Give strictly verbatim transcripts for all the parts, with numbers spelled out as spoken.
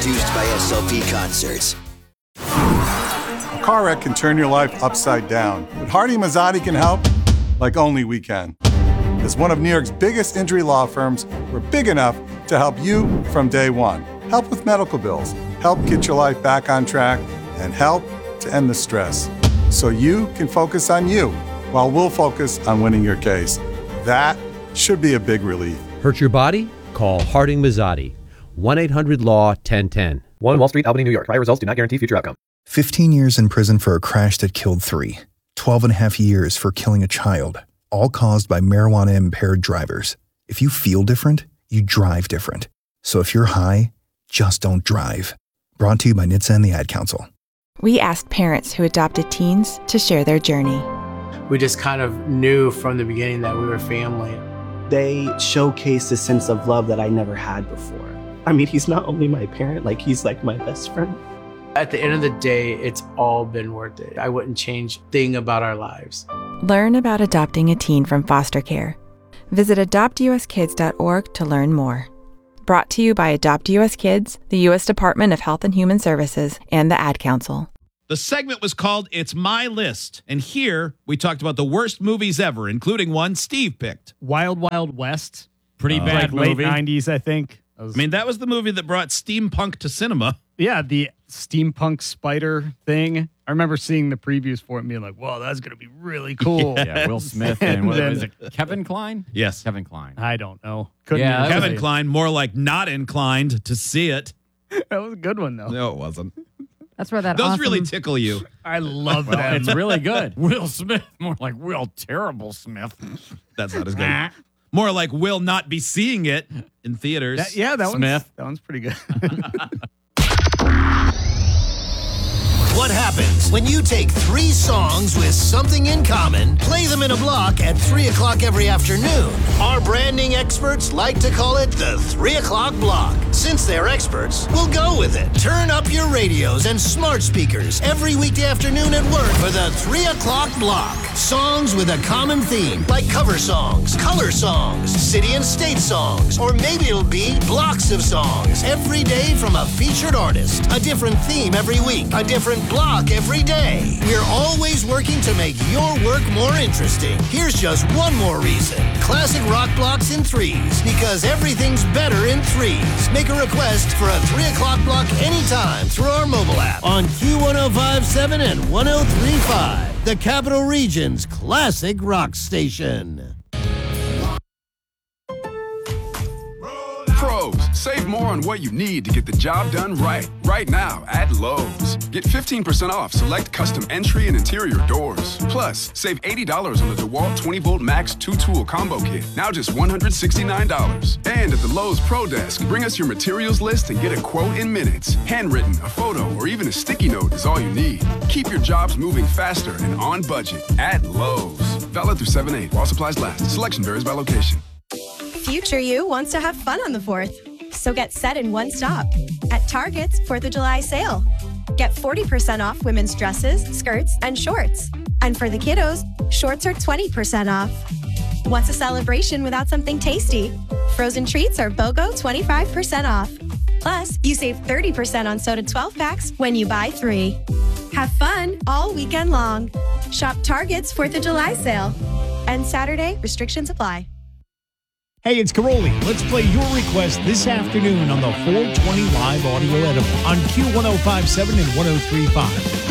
Produced by S L P Concerts. A car wreck can turn your life upside down, but Hardy Mazzotti can help like only we can. As one of New York's biggest injury law firms, we're big enough to help you from day one. Help with medical bills, help get your life back on track, and help to end the stress. So you can focus on you, while we'll focus on winning your case. That should be a big relief. Hurt your body? Call Harding Mazzotti. one eight hundred law ten ten. one Wall Street, Albany, New York. Prior results do not guarantee future outcome. fifteen years in prison for a crash that killed three. twelve and a half years for killing a child, all caused by marijuana-impaired drivers. If you feel different, you drive different. So if you're high, just don't drive. Brought to you by N H T S A and the Ad Council. We asked parents who adopted teens to share their journey. We just kind of knew from the beginning that we were family. They showcased a sense of love that I never had before. I mean, he's not only my parent, like he's like my best friend. At the end of the day, it's all been worth it. I wouldn't change a thing about our lives. Learn about adopting a teen from foster care. Visit adopt u s kids dot org to learn more. Brought to you by Adopt U S Kids, the U S Department of Health and Human Services, and the Ad Council. The segment was called It's My List, and here we talked about the worst movies ever, including one Steve picked. Wild Wild West. Pretty uh, bad like movie. Late nineties, I think. Was, I mean, that was the movie that brought steampunk to cinema. Yeah, the steampunk spider thing. I remember seeing the previews for it and being like, whoa, that's going to be really cool. Yeah, yeah, Will Smith and, and what then, was it, Kevin Kline? Yes. Kevin Kline. I don't know. Couldn't yeah, Kevin Kline, more like not inclined to see it. That was a good one, though. No, it wasn't. That's where that Those awesome... really tickle you. I love well, that. It's really good. Will Smith, more like Will Terrible Smith. That's not as good. More like will not be seeing it in theaters. That, yeah, that Smith. One's, that one's pretty good. What happens when you take three songs with something in common, play them in a block at three o'clock every afternoon? Our branding experts like to call it the three o'clock block. Since they're experts, we'll go with it. Turn up your radios and smart speakers every weekday afternoon at work for the three o'clock block. Songs with a common theme, like cover songs, color songs, city and state songs, or maybe it'll be blocks of songs every day from a featured artist. A different theme every week, a different block every day. We're always working to make your work more interesting. Here's just one more reason. Classic rock blocks in threes, because everything's better in threes. Make a request for a three o'clock block anytime through our mobile app on Q one oh five point seven and one oh three point five, the Capital Region's classic rock station. Pros, save more on what you need to get the job done right. Right now at Lowe's. Get fifteen percent off select custom entry and interior doors. Plus, save eighty dollars on the DeWalt twenty volt Max two tool combo kit. Now just one hundred sixty-nine dollars. And at the Lowe's Pro Desk, bring us your materials list and get a quote in minutes. Handwritten, a photo, or even a sticky note is all you need. Keep your jobs moving faster and on budget at Lowe's. Valid through seven eight while supplies last. Selection varies by location. Future you wants to have fun on the fourth, so get set in one stop at Target's fourth of July sale. Get forty percent off women's dresses, skirts, and shorts. And for the kiddos, shorts are twenty percent off. What's a celebration without something tasty? Frozen treats are BOGO twenty-five percent off. Plus, you save thirty percent on soda twelve packs when you buy three. Have fun all weekend long. Shop Target's fourth of July sale. And Saturday, restrictions apply. Hey, it's Caroli. Let's play your request this afternoon on the four twenty Live Audio Edible on Q one oh five point seven and one oh three point five.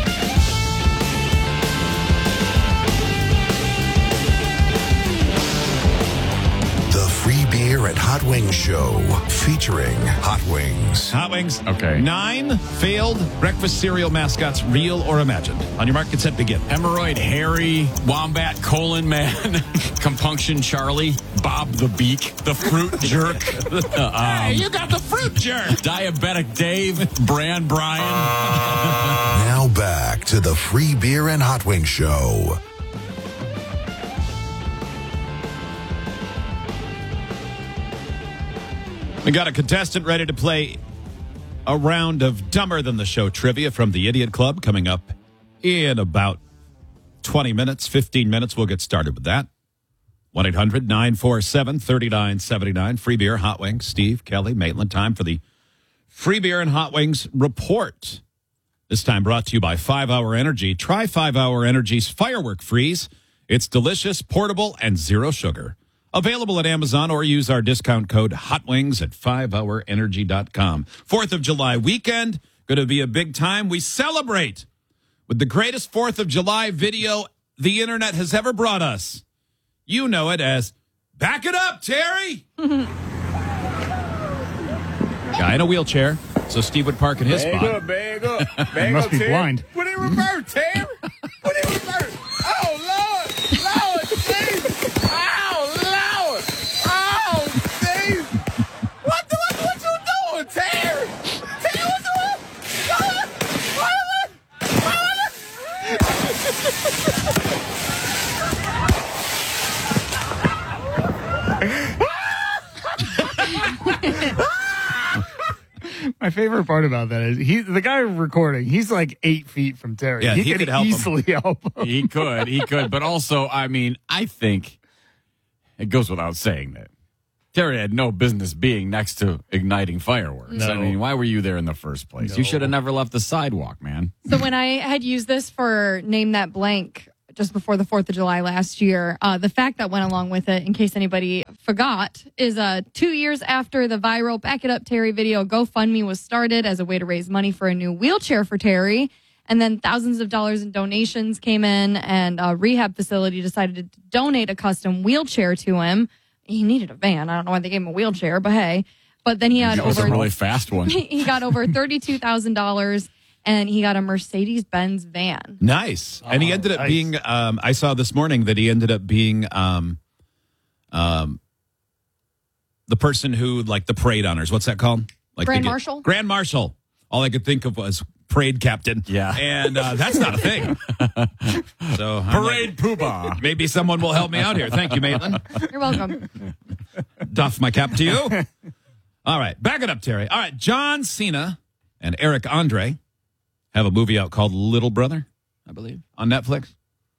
The Free Beer and Hot Wings Show, featuring Hot Wings. Hot Wings. Okay. Nine failed breakfast cereal mascots, real or imagined. On your mark, get set, begin. Hemorrhoid Harry, Wombat Colon Man, Compunction Charlie, Bob the Beak, the Fruit Jerk. um, hey, you got the Fruit Jerk. Diabetic Dave, Bran Brian. Now back to the Free Beer and Hot Wings Show. We got a contestant ready to play a round of Dumber Than the Show trivia from the Idiot Club coming up in about twenty minutes, fifteen minutes. We'll get started with that. one eight hundred nine four seven three nine seven nine. Free beer, hot wings. Steve, Kelly, Maitland. Time for the Free beer and hot wings report. This time brought to you by five hour Energy. Try five hour Energy's Firework Freeze. It's delicious, portable, and zero sugar. Available at Amazon or use our discount code HOTWINGS at five hour energy dot com. fourth of July weekend, going to be a big time. We celebrate with the greatest fourth of July video the internet has ever brought us. You know it as Back It Up, Terry! Guy in a wheelchair, so Steve would park in his bag spot. Up, bag up, bag must up, be Terry. blind. Put it in reverse, Terry. Put it in reverse. Oh, Lord. Lord, Jesus. Oh, Lord. Oh, Jesus. What, the, what, what you doing, Terry? Terry, what you doing? My favorite part about that is he, the guy recording, he's like eight feet from Terry. Yeah, he, he could, could help him. easily help him. He could, he could. But also, I mean, I think it goes without saying that Terry had no business being next to igniting fireworks. No. I mean, why were you there in the first place? No. You should have never left the sidewalk, man. So when I had used this for Name That Blank just before the fourth of July last year, uh, the fact that went along with it, in case anybody forgot, is uh, two years after the viral Back It Up Terry video, GoFundMe was started as a way to raise money for a new wheelchair for Terry. And then thousands of dollars in donations came in, and a rehab facility decided to donate a custom wheelchair to him. He needed a van. I don't know why they gave him a wheelchair, but hey. But then he had It was over a really fast one. he got over thirty-two thousand dollars, and he got a Mercedes-Benz van. Nice. And he ended up nice. being, um, I saw this morning that he ended up being um, um, the person who, like, the parade honors. What's that called? Like Grand they get- Marshal? Grand Marshal. All I could think of was parade captain. Yeah. And uh, that's not a thing. So I'm Parade like, poobah. maybe someone will help me out here. Thank you, Maitland. You're welcome. Doff my cap to you. All right. Back it up, Terry. All right. John Cena and Eric Andre have a movie out called Little Brother, I believe, on Netflix.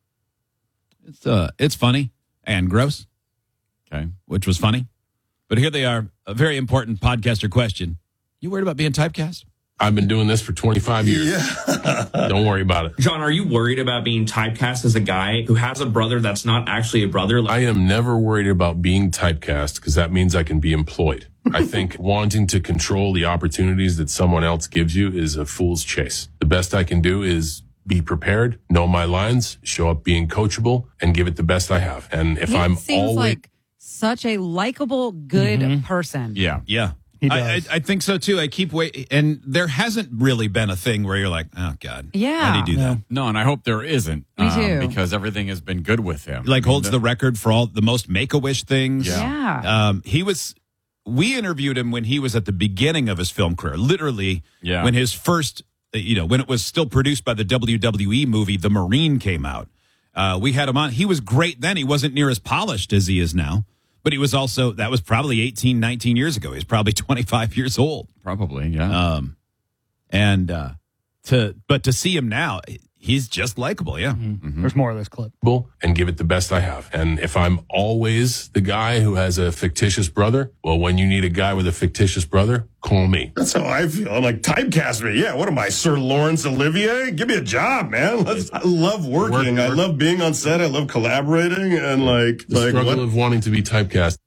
It's uh, it's funny and gross. Okay. Which was funny. But here they are. A very important podcaster question. You worried about being typecast? I've been doing this for twenty-five years. Yeah. Don't worry about it. John, are you worried about being typecast as a guy who has a brother that's not actually a brother? I am never worried about being typecast because that means I can be employed. I think wanting to control the opportunities that someone else gives you is a fool's chase. The best I can do is be prepared, know my lines, show up being coachable, and give it the best I have. And if He I'm seems always... like such a likable, good Mm-hmm. person. Yeah. Yeah. He I, I, does. I think so too. I keep waiting. And there hasn't really been a thing where you're like, oh, God. Yeah. How do you do that? No, and I hope there isn't. Me too. Um, because everything has been good with him. Like I mean, holds the record for all the most Make-A-Wish things. Yeah. Um, he was, we interviewed him when he was at the beginning of his film career, literally Yeah. when his first, uh, you know, when it was still produced by the W W E movie, The Marine came out. Uh, we had him on. He was great then. He wasn't near as polished as he is now. But he was also, that was probably eighteen, nineteen years ago. He's probably twenty-five years old. Probably, yeah. Um, and uh, to, but to see him now, he's just likable. Yeah. Mm-hmm. There's more of this clip. and give it the best I have. And if I'm always the guy who has a fictitious brother, well, when you need a guy with a fictitious brother, call me. That's how I feel. I'm like, typecast me. Yeah, what am I, Sir Lawrence Olivier? Give me a job, man. Let's, I love working. Work, I work. love being on set. I love collaborating and like, The like struggle what? of wanting to be typecast.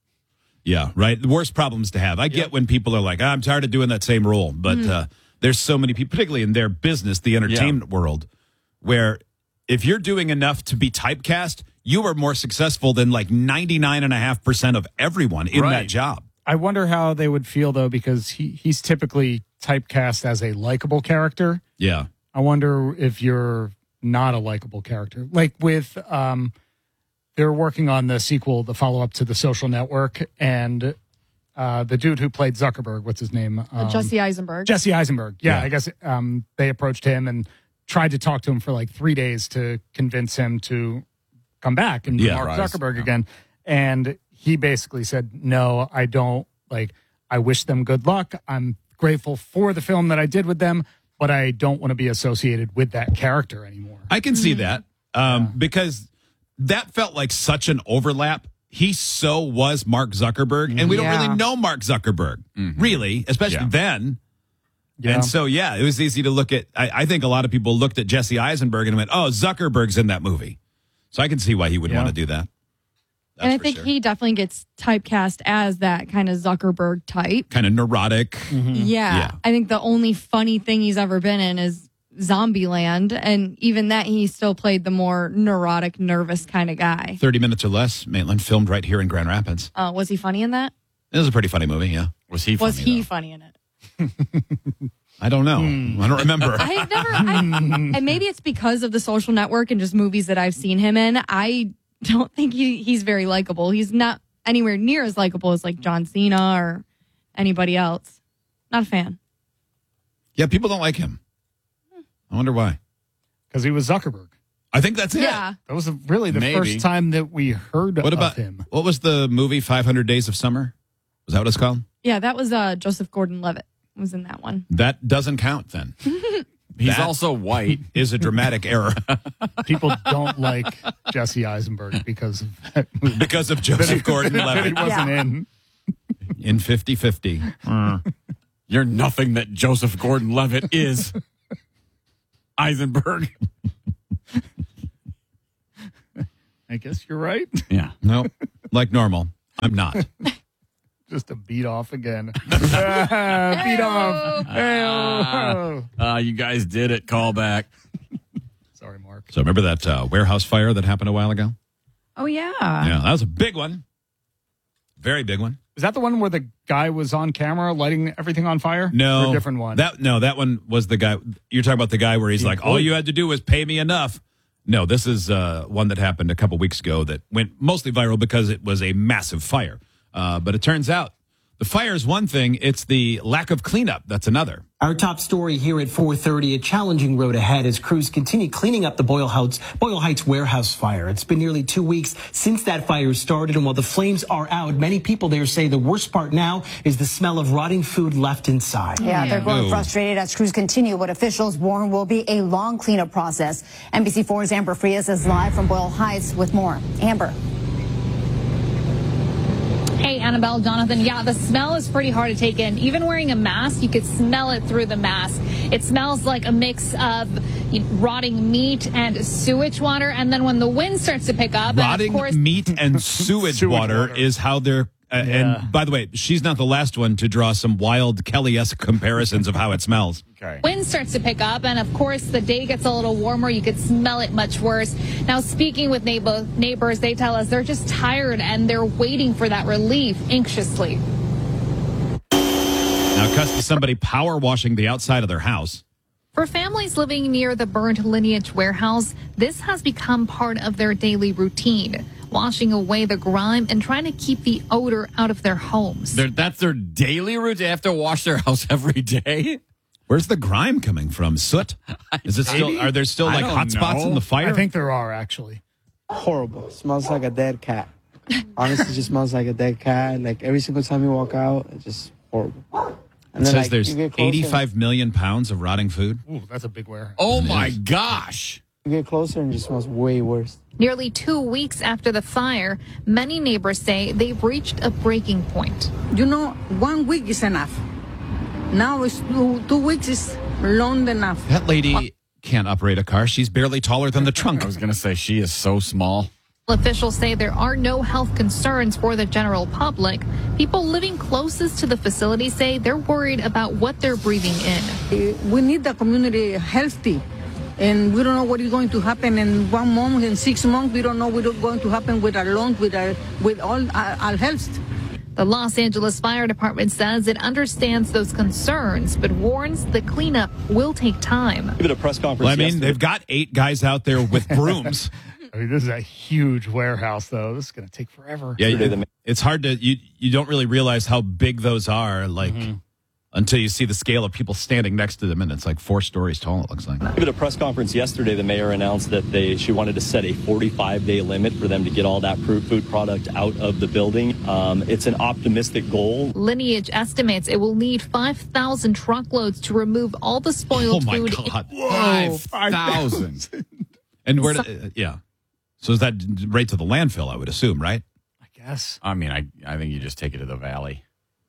Yeah, right. The worst problems to have. I get when people are like, I'm tired of doing that same role. But uh, there's so many people, particularly in their business, the entertainment world, where if you're doing enough to be typecast, you are more successful than like ninety-nine point five percent of everyone in that Right. job. I wonder how they would feel, though, because he, he's typically typecast as a likable character. Yeah. I wonder if you're not a likable character. Like with, um, they're working on the sequel, the follow up to The Social Network, and uh, the dude who played Zuckerberg, what's his name? Um, Jesse Eisenberg. Jesse Eisenberg. Yeah, Yeah. I guess um, they approached him and tried to talk to him for like three days to convince him to come back and be Yeah, Mark right. Zuckerberg again. And he basically said, no, I don't. Like, I wish them good luck. I'm grateful for the film that I did with them, but I don't want to be associated with that character anymore. I can see that um, because that felt like such an overlap. He so was Mark Zuckerberg, and we Yeah. don't really know Mark Zuckerberg, really, especially Yeah. then. Yeah. And so, yeah, it was easy to look at. I, I think a lot of people looked at Jesse Eisenberg and went, oh, Zuckerberg's in that movie. So I can see why he would Yeah. want to do that. That's and I for think sure. he definitely gets typecast as that kind of Zuckerberg type. Kind of neurotic. Mm-hmm. Yeah. Yeah. I think the only funny thing he's ever been in is Zombieland. And even that, he still played the more neurotic, nervous kind of guy. thirty minutes or less, Maitland, filmed right here in Grand Rapids. Uh, was he funny in that? It was a pretty funny movie, yeah. Was he was funny, he though? funny in it? I don't know. Hmm. I don't remember. I've never, I, and maybe it's because of The Social Network and just movies that I've seen him in. I don't think he, he's very likable. He's not anywhere near as likable as like John Cena or anybody else. Not a fan. Yeah, people don't like him. I wonder why. Because he was Zuckerberg. I think that's it. Yeah. That was really the Maybe. first time that we heard What of about him. what was the movie five hundred Days of Summer? Was that what it's called? Yeah, that was uh, Joseph Gordon-Levitt was in that one. That doesn't count then. He's That also white. Is a dramatic error People don't like Jesse Eisenberg because of that movie. because of Joseph That he Gordon-Levitt wasn't in. in fifty fifty. You're nothing that Joseph Gordon-Levitt is. Eisenberg. I guess you're right. Yeah. No, like normal. I'm not. Just to beat off again. Ah, beat off. Hey-oh. Uh, you guys did it. Call back. Sorry, Mark. So remember that uh, warehouse fire that happened a while ago? Oh, yeah. Yeah, that was a big one. Very big one. Is that the one where the guy was on camera lighting everything on fire? No, Or a different one. That no, that one was the guy. You're talking about the guy where he's He like, all would. you had to do was pay me enough. No, this is uh, one that happened a couple weeks ago that went mostly viral because it was a massive fire. Uh, but it turns out the fire is one thing; it's the lack of cleanup that's another. Our top story here at four thirty, a challenging road ahead as crews continue cleaning up the Boyle Heights, Boyle Heights warehouse fire. It's been nearly two weeks since that fire started, and while the flames are out, many people there say the worst part now is the smell of rotting food left inside. Yeah, they're growing Ooh. frustrated as crews continue what officials warn will be a long cleanup process. N B C four's Amber Frias is live from Boyle Heights with more. Amber. Hey, Annabelle, Jonathan. Yeah, the smell is pretty hard to take in. Even wearing a mask, you could smell it through the mask. It smells like a mix of you know, rotting meat and sewage water. And then when the wind starts to pick up, Rotting and of course, meat and sewage, Sewage water, water. is how they're. Uh, Yeah. And by the way, she's not the last one to draw some wild Kelly-esque comparisons of how it smells. Okay. wind starts to pick up, and of course the day gets a little warmer, you could smell it much worse. Now, speaking with neighbor, neighbors, they tell us they're just tired and they're waiting for that relief anxiously. Now, it cuts to somebody power washing the outside of their house. For families living near the burned Lineage warehouse, this has become part of their daily routine, washing away the grime and trying to keep the odor out of their homes. They're, that's their daily route. They have to wash their house every day. Where's the grime coming from? Soot? Is it still? Are there still I like don't hot spots know. in the fire? I think there are, actually. Horrible. Smells like a dead cat. Honestly, it just smells like a dead cat. Like every single time you walk out, it's just horrible. And it says like, there's you get closer- eighty-five million pounds of rotting food. Ooh, that's a big warehouse. Oh, It my is. gosh. You get closer and it just smells way worse. Nearly two weeks after the fire, many neighbors say they've reached a breaking point. You know, one week is enough. Now it's two, two weeks is long enough. That lady can't operate a car. She's barely taller than the trunk. I was going to say, she is so small. Officials say there are no health concerns for the general public. People living closest to the facility say they're worried about what they're breathing in. Eh, We need the community healthy. And we don't know what is going to happen in one month, in six months. We don't know what's going to happen with our lungs, with our, with all our, our health. The Los Angeles Fire Department says it understands those concerns, but warns the cleanup will take time. Give it a press conference. Well, I mean, yesterday. they've got eight guys out there with brooms. I mean, this is a huge warehouse, though. This is going to take forever. Yeah, you, it's hard to you. You don't really realize how big those are, like until you see the scale of people standing next to them, and it's like four stories tall. It looks like. Give it a press conference yesterday. The mayor announced that they she wanted to set a forty-five day limit for them to get all that food product out of the building. Um, it's an optimistic goal. Lineage estimates it will need five thousand truckloads to remove all the spoiled Oh my food. God, Five thousand. And where? Uh, yeah. So is that right to the landfill? I would assume, right? I guess. I mean, I, I think you just take it to the valley.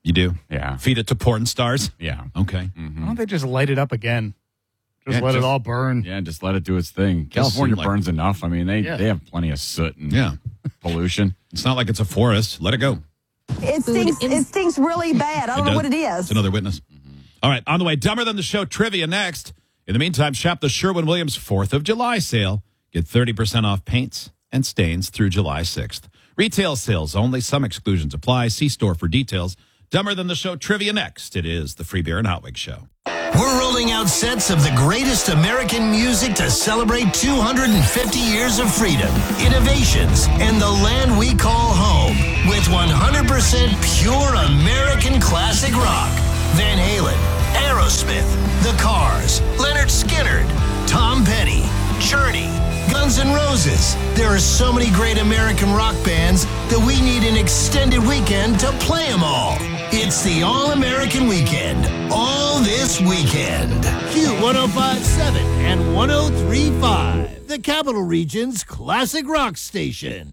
You do? Yeah. Feed it to porn stars? Yeah. Okay. Why don't they just light it up again? Just Yeah, let just- it all burn. Yeah, just let it do its thing. Does California seem like- burns enough. I mean, they, Yeah. they have plenty of soot and Yeah. pollution. It's not like it's a forest. Let it go. It stinks, it stinks really bad. I don't know does. what it It's is. another witness. All right, on the way, Dumber Than the Show trivia next. In the meantime, shop the Sherwin-Williams fourth of July sale. Get thirty percent off paints and stains through July sixth. Retail sales only. Some exclusions apply. See store for details. Dumber Than the Show trivia next. It is the Free Beer and Hot Wings Show. We're rolling out sets of the greatest American music to celebrate two hundred fifty years of freedom, innovations, and the land we call home with one hundred percent pure American classic rock. Van Halen, Aerosmith, The Cars, Leonard Skinner, Tom Petty, Journey, Guns N' Roses. There are so many great American rock bands that we need an extended weekend to play them all. It's the All-American Weekend, all this weekend. Q one oh five point seven and one oh three point five, the Capital Region's classic rock station.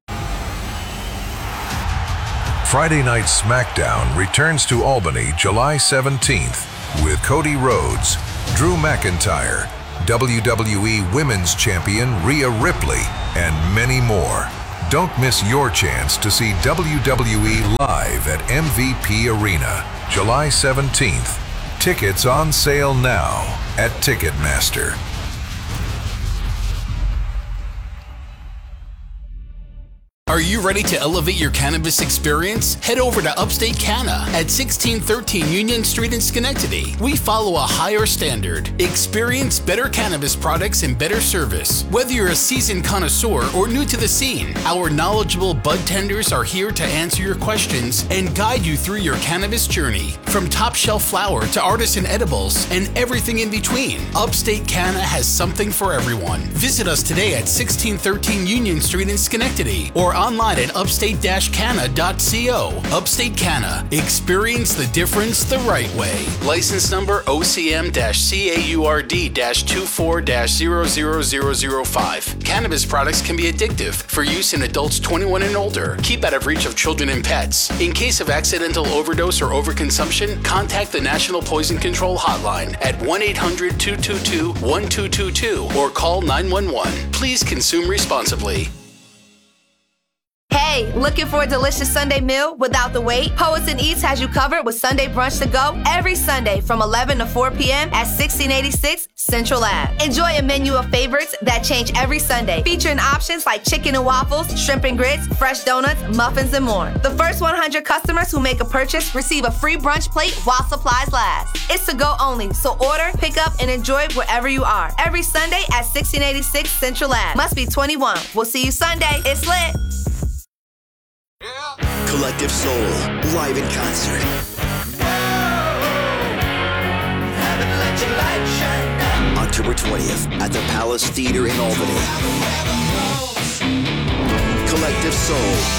Friday Night SmackDown returns to Albany July seventeenth with Cody Rhodes, Drew McIntyre, W W E Women's Champion Rhea Ripley, and many more. Don't miss your chance to see W W E live at M V P Arena, July seventeenth. Tickets on sale now at Ticketmaster. Are you ready to elevate your cannabis experience? Head over to Upstate Canna at sixteen thirteen Union Street in Schenectady. We follow a higher standard. Experience better cannabis products and better service. Whether you're a seasoned connoisseur or new to the scene, our knowledgeable bud tenders are here to answer your questions and guide you through your cannabis journey. From top shelf flower to artisan edibles and everything in between, Upstate Canna has something for everyone. Visit us today at sixteen thirteen Union Street in Schenectady or online at upstate canna dot co. Upstate Canna. Experience the difference the right way. License number O C M C A U R D two four zero zero zero zero five. Cannabis products can be addictive. For use in adults twenty-one and older. Keep out of reach of children and pets. In case of accidental overdose or overconsumption, contact the National Poison Control Hotline at one eight hundred two two two one two two two or call nine one one. Please consume responsibly. Hey, looking for a delicious Sunday meal without the wait? Poets and Eats has you covered with Sunday brunch to go every Sunday from eleven to four p.m. at sixteen eighty-six Central Ave. Enjoy a menu of favorites that change every Sunday, featuring options like chicken and waffles, shrimp and grits, fresh donuts, muffins, and more. The first one hundred customers who make a purchase receive a free brunch plate while supplies last. It's to go only, so order, pick up, and enjoy wherever you are. Every Sunday at sixteen eighty-six Central Ave. Must be twenty-one. We'll see you Sunday. It's lit. Collective Soul, live in concert. October twentieth at the Palace Theater in Albany. Collective Soul,